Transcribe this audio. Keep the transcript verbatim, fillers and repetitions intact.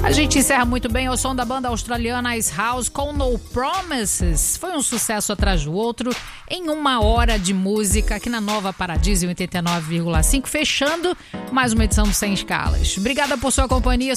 A gente encerra muito bem ao som da banda australiana Ice House com No Promises. Foi um sucesso atrás do outro em uma hora de música aqui na Nova Paradiso oitenta e nove vírgula cinco, fechando mais uma edição do Sem Escalas. Obrigada por sua companhia.